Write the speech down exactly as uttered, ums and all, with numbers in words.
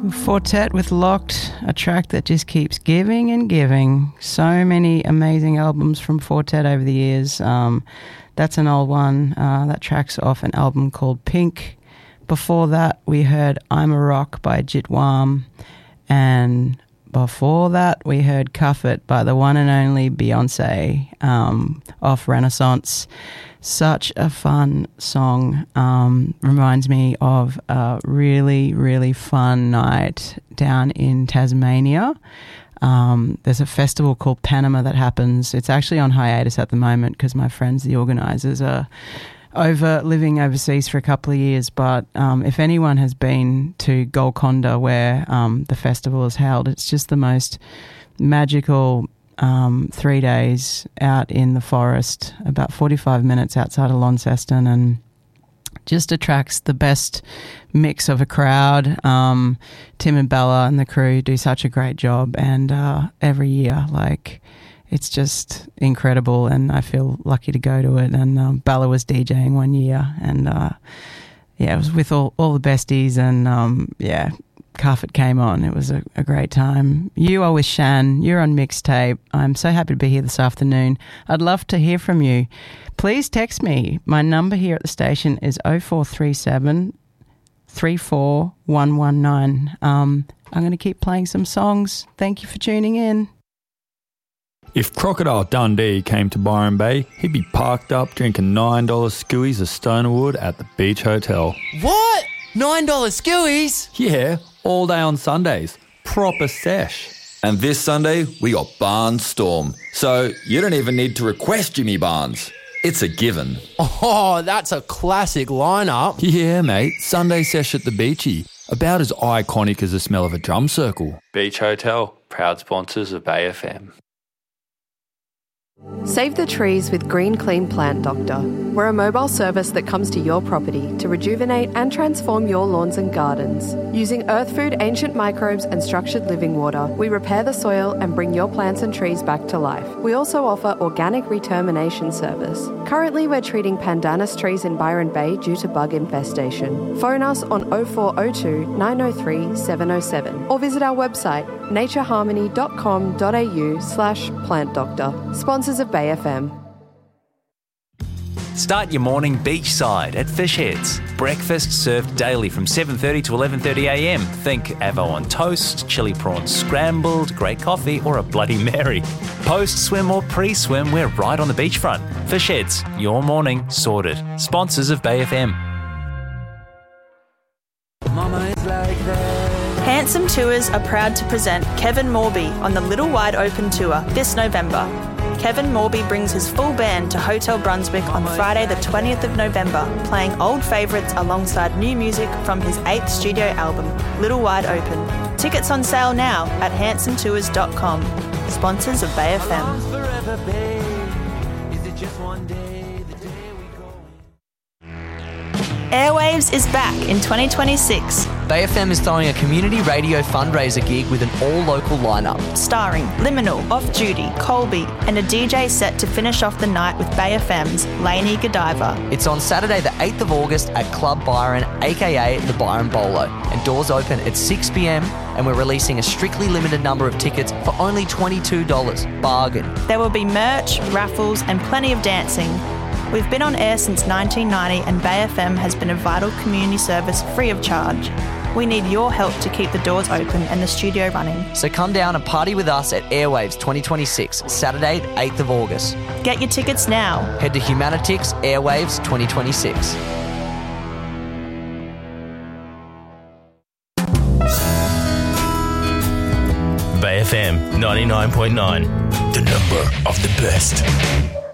Fortet with Locked, a track that just keeps giving and giving. So many amazing albums from Fortet over the years. Um, that's an old one. Uh, that track's off an album called Pink. Before that, we heard I'm a Rock by Jitwam. And before that, we heard Cuff It by the one and only Beyonce um, off Renaissance. Such a fun song. Um, reminds me of a really, really fun night down in Tasmania. Um, there's a festival called Panama that happens. It's actually on hiatus at the moment because my friends, the organisers, are over living overseas for a couple of years. But um, if anyone has been to Golconda where um, the festival is held, it's just the most magical Um, three days out in the forest, about forty-five minutes outside of Launceston, and just attracts the best mix of a crowd. Um, Tim and Bella and the crew do such a great job, and uh, every year, like, it's just incredible, and I feel lucky to go to it. And um, Bella was DJing one year, and uh, yeah, it was with all, all the besties, and um, yeah, Cuff It came on. It was a, a great time. You are with Shan. You're on Mixtape. I'm so happy to be here this afternoon. I'd love to hear from you. Please text me. My number here at the station is oh four three seven, three four one one nine. Um, I'm going to keep playing some songs. Thank you for tuning in. If Crocodile Dundee came to Byron Bay, he'd be parked up drinking nine dollars skewies of Stonerwood at the Beach Hotel. What? nine dollars skewies? Yeah, all day on Sundays. Proper sesh. And this Sunday, we got Barnes Storm. So you don't even need to request Jimmy Barnes. It's a given. Oh, that's a classic lineup. Yeah, mate. Sunday sesh at the Beachy. About as iconic as the smell of a drum circle. Beach Hotel, proud sponsors of Bay F M. Save the trees with Green Clean Plant Doctor. We're a mobile service that comes to your property to rejuvenate and transform your lawns and gardens. Using earth food, ancient microbes and structured living water, we repair the soil and bring your plants and trees back to life. We also offer organic retermination service. Currently, we're treating pandanus trees in Byron Bay due to bug infestation. Phone us on oh four oh two, nine oh three, seven oh seven or visit our website natureharmony.com.au slash plant doctor. Sponsors of Bay F M. Start your morning beachside at Fish Heads. Breakfast served daily from seven thirty to eleven thirty a m. Think avo on toast, chili prawns scrambled, great coffee or a Bloody Mary. Post-swim or pre-swim, we're right on the beachfront. Fish Heads, your morning sorted. Sponsors of Bay F M. Mama is like that. Handsome Tours are proud to present Kevin Morby on the Little Wide Open Tour this November. Kevin Morby brings his full band to Hotel Brunswick on Friday the twentieth of November, playing old favourites alongside new music from his eighth studio album, Little Wide Open. Tickets on sale now at handsome tours dot com. Sponsors of Bay F M. Airwaves is back in twenty twenty-six. Bay F M is throwing a community radio fundraiser gig with an all-local lineup. Starring Liminal, Off Duty, Colby, and a D J set to finish off the night with Bay F M's Lainey Godiva. It's on Saturday the eighth of August at Club Byron, aka the Byron Bolo. And doors open at six p m and we're releasing a strictly limited number of tickets for only twenty-two dollars. Bargain. There will be merch, raffles, and plenty of dancing. We've been on air since nineteen ninety and Bay F M has been a vital community service free of charge. We need your help to keep the doors open and the studio running. So come down and party with us at Airwaves twenty twenty-six, Saturday the eighth of August. Get your tickets now. Head to Humanitix Airwaves twenty twenty-six. Bay F M ninety-nine point nine, the number of the best.